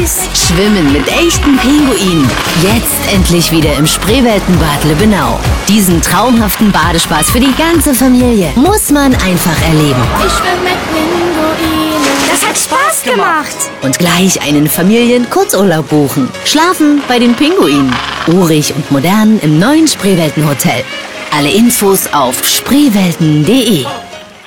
Spaß. Schwimmen mit echten Pinguinen. Jetzt endlich wieder im Spreeweltenbad Lübbenau. Diesen traumhaften Badespaß für die ganze Familie muss man einfach erleben. Ich schwimme mit Pinguinen. Das hat Spaß gemacht. Und gleich einen Familien-Kurzurlaub buchen. Schlafen bei den Pinguinen. Urig und modern im neuen Spreeweltenhotel. Alle Infos auf spreewelten.de.